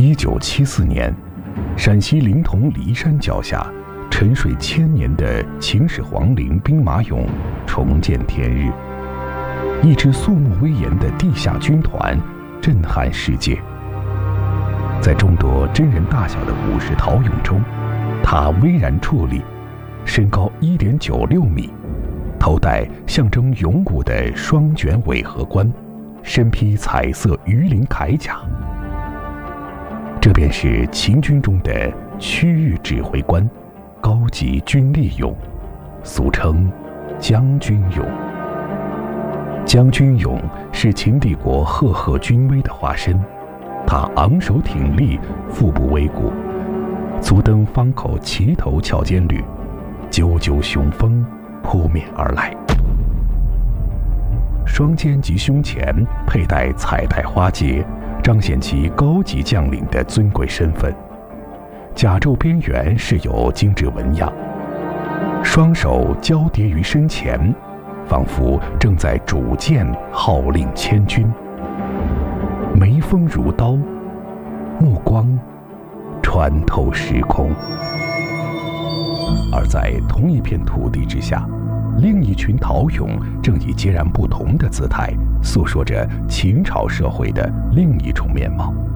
1974年，陕西临潼骊山脚下，沉睡千年的秦始皇陵兵马俑重见天日。一支肃穆威严的地下军团震撼世界。在众多真人大小的武士陶俑中，它巍然矗立，身高1.96米，头戴象征勇武的双卷尾盒冠，身披彩色鱼鳞铠甲。这便是秦军中的区域指挥官，高级军力俑，俗称将军俑。将军俑是秦帝国赫赫军威的化身，他昂首挺立，腹部微鼓，足蹬方口齐头翘肩履，赳赳雄风扑面而来。双肩及胸前佩戴彩带花结，彰显其高级将领的尊贵身份。甲胄边缘饰有精致纹样，双手交叠于身前，仿佛正在主剑号令千军。眉峰如刀，目光穿透时空。而在同一片土地之下，另一群陶俑正以截然不同的姿态，诉说着秦朝社会的另一种面貌。